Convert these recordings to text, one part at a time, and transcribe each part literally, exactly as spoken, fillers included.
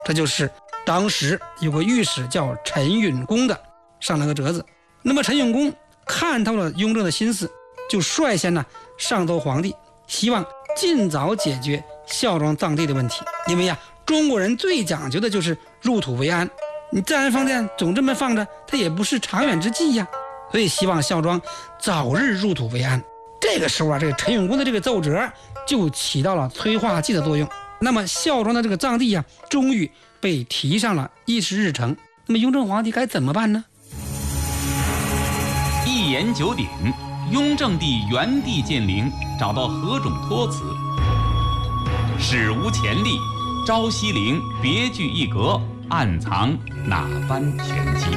这就是当时有个御史叫陈允公的上了个折子。那么陈允公看透了雍正的心思，就率先呢上奏皇帝，希望尽早解决孝庄葬地的问题。因为呀、啊，中国人最讲究的就是入土为安，你自然放电总这么放着，它也不是长远之计呀。所以希望孝庄早日入土为安。这个时候啊，这个陈允公的这个奏折就起到了催化剂的作用。那么孝庄的这个葬地啊，终于被提上了议事日程。那么雍正皇帝该怎么办呢？ 一言九鼎，雍正帝原地建陵，找到何种托辞？史无前例，昭西陵别具一格，暗藏哪般玄机？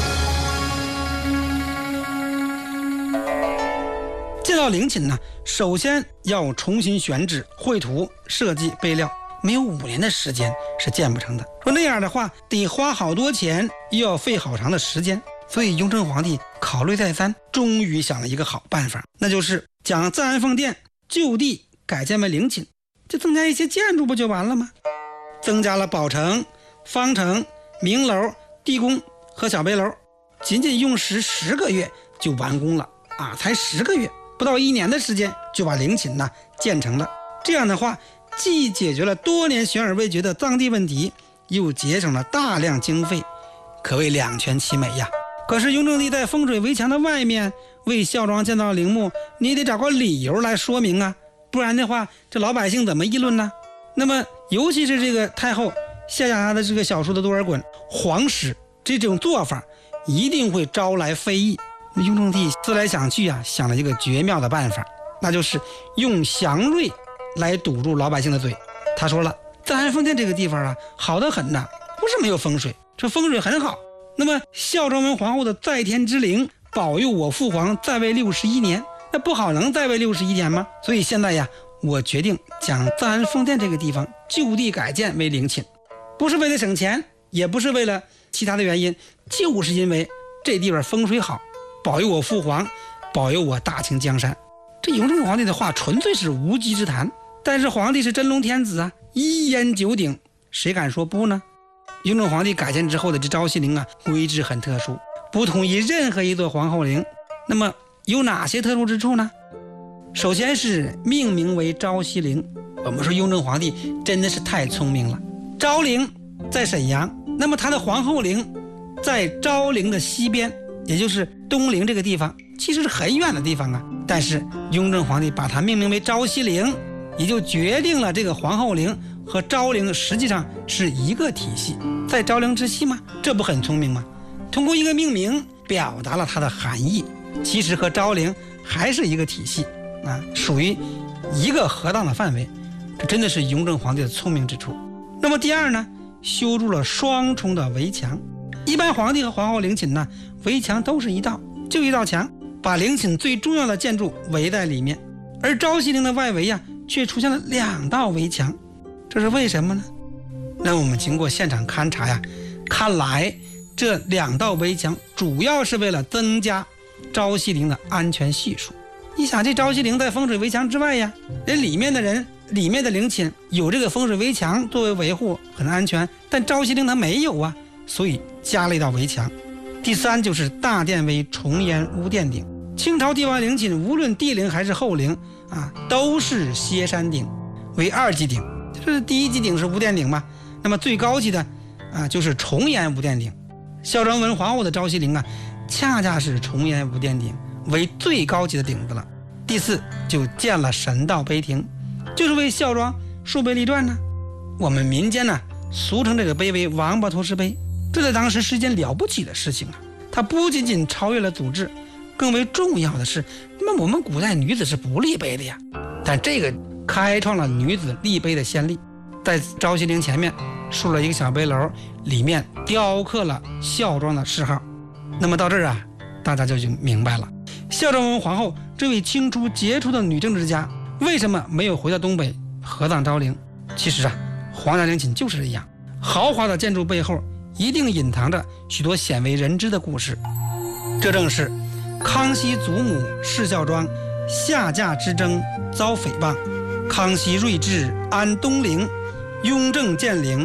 建造陵寝呢，首先要重新选址、绘图、设计、备料，没有五年的时间是建不成的。说那样的话，得花好多钱，又要费好长的时间。所以雍正皇帝考虑再三，终于想了一个好办法，那就是将自然奉殿就地改建为陵寝，就增加一些建筑不就完了吗？增加了宝城、方城、明楼、地宫和小碑楼，仅仅用时十个月就完工了啊！才十个月，不到一年的时间就把陵寝呢建成了。这样的话，既解决了多年悬而未决的葬地问题，又节省了大量经费，可谓两全其美呀。可是雍正帝在风水围墙的外面为孝庄建造陵墓，你得找个理由来说明啊，不然的话，这老百姓怎么议论呢？那么，尤其是这个太后下下他的这个小叔的多尔衮，皇室这种做法一定会招来非议。雍正帝思来想去啊，想了一个绝妙的办法，那就是用祥瑞来堵住老百姓的嘴。他说了，自然奉殿这个地方啊，好得很呐，不是没有风水，这风水很好。那么孝庄文皇后的在天之灵保佑我父皇在位六十一年，那不好能在位六十一年吗？所以现在呀，我决定将自然奉殿这个地方就地改建为陵寝，不是为了省钱，也不是为了其他的原因，就是因为这地方风水好，保佑我父皇，保佑我大清江山。这雍正皇帝的话纯粹是无稽之谈，但是皇帝是真龙天子啊，一言九鼎，谁敢说不呢？雍正皇帝改建之后的这昭西陵啊，规制很特殊，不同于任何一座皇后陵。那么有哪些特殊之处呢？首先是命名为昭西陵。我们说雍正皇帝真的是太聪明了。昭陵在沈阳，那么他的皇后陵在昭陵的西边，也就是东陵这个地方，其实是很远的地方啊。但是雍正皇帝把它命名为昭西陵，也就决定了这个皇后陵和昭陵实际上是一个体系，在昭陵之西吗？这不很聪明吗？通过一个命名表达了它的含义，其实和昭陵还是一个体系啊，属于一个合当的范围。这真的是雍正皇帝的聪明之处。那么第二呢，修筑了双重的围墙。一般皇帝和皇后陵寝呢，围墙都是一道，就一道墙，把陵寝最重要的建筑围在里面。而昭西陵的外围呀、啊，却出现了两道围墙，这是为什么呢？那我们经过现场勘察呀，看来这两道围墙主要是为了增加昭西陵的安全系数。你想，这昭西陵在风水围墙之外呀，人里面的人里面的陵寝有这个风水围墙作为维护，很安全，但昭西陵它没有啊，所以加了一道围墙。第三就是大殿为重檐屋殿顶。清朝帝王陵寝无论帝陵还是后陵啊，都是歇山顶为二级顶，就是第一级顶是无殿顶嘛，那么最高级的啊就是重檐无殿顶。孝庄文皇后的昭西陵啊，恰恰是重檐无殿顶为最高级的顶子了。第四就建了神道碑亭，就是为孝庄树碑立传呢。我们民间呢俗称这个碑为王八驮石碑，这在当时是一件了不起的事情啊！它不仅仅超越了祖制，更为重要的是，那么我们古代女子是不立碑的呀，但这个开创了女子立碑的先例。在昭西陵前面竖了一个小碑楼，里面雕刻了孝庄的谥号。那么到这儿啊，大家就已经明白了，孝庄文皇后这位清初杰出的女政治家为什么没有回到东北合葬昭陵。其实啊，皇家陵寝就是这样，豪华的建筑背后一定隐藏着许多鲜为人知的故事。这正是康熙祖母弑孝庄，下嫁之争遭诽谤，康熙睿智安东陵，雍正建陵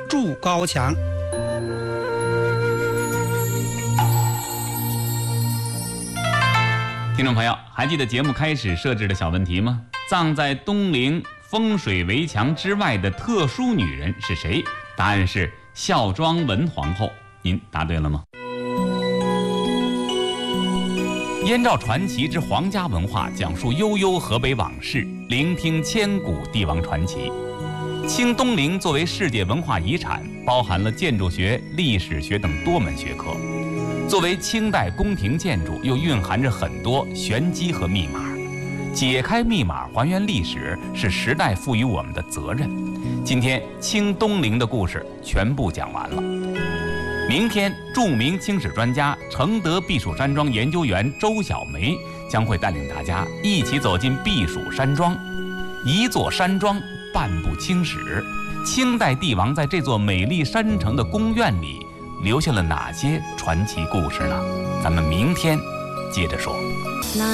筑高墙。 听众朋友，还记得节目开始设置的小问题吗？葬在东陵风水围墙之外的特殊女人是谁？答案是孝庄文皇后。您答对了吗？燕赵传奇之皇家文化，讲述悠悠河北往事，聆听千古帝王传奇。清东陵作为世界文化遗产，包含了建筑学、历史学等多门学科。作为清代宫廷建筑，又蕴含着很多玄机和密码。解开密码，还原历史，是时代赋予我们的责任。今天清东陵的故事全部讲完了。明天，著名清史专家、承德避暑山庄研究员周小梅将会带领大家一起走进避暑山庄。一座山庄，半部清史。清代帝王在这座美丽山城的宫苑里留下了哪些传奇故事呢？咱们明天接着说。